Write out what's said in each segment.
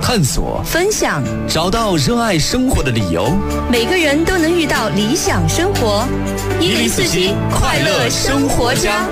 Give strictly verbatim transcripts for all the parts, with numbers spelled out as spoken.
探索、 分享， 找到热爱生活的理由。 每个人都能遇到理想生活。一零四七快乐生活家。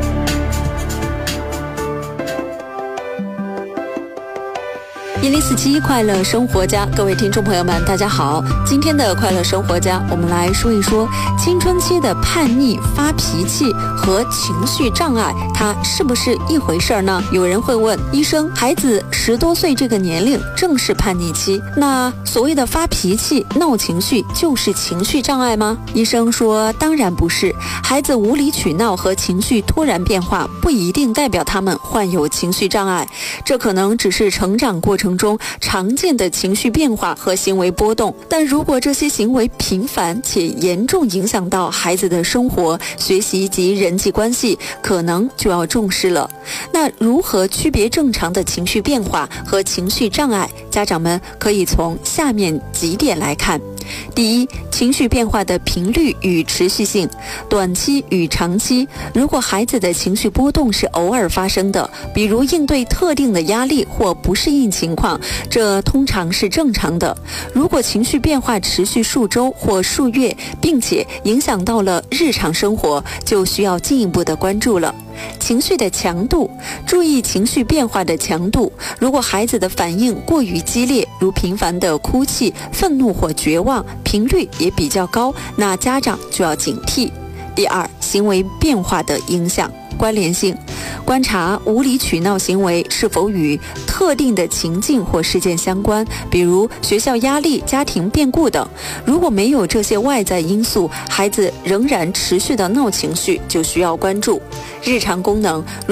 一零四七快乐生活家，各位听众朋友们，大家好！今天的快乐生活家，我们来说一说青春期的叛逆、发脾气和情绪障碍，它是不是一回事呢？有人会问医生，孩子十多岁这个年龄正是叛逆期，那所谓的发脾气、闹情绪就是情绪障碍吗？医生说，当然不是。孩子无理取闹和情绪突然变化，不一定代表他们患有情绪障碍，这可能只是成长过程中常见的情绪变化和行为波动，但如果这些行为频繁且严重影响到孩子的生活、学习及人际关系，可能就要重视了。那如何区别正常的情绪变化和情绪障碍？家长们可以从下面几点来看。第一，情绪变化的频率与持续性，短期与长期。如果孩子的情绪波动是偶尔发生的，比如应对特定的压力或不适应情况，这通常是正常的。如果情绪变化持续数周或数月，并且影响到了日常生活，就需要进一步的关注了。情绪的强度，注意情绪变化的强度。如果孩子的反应过于激烈，如频繁的哭泣、愤怒或绝望，频率也比较高，那家长就要警惕。第二，行为变化的影响。关联性，观察无理取闹行为是否与特定的情境或事件相关，比如学校压力、家庭变故等。如果没有这些外在因素，孩子仍然持续的闹情绪，就需要关注。日常功能，如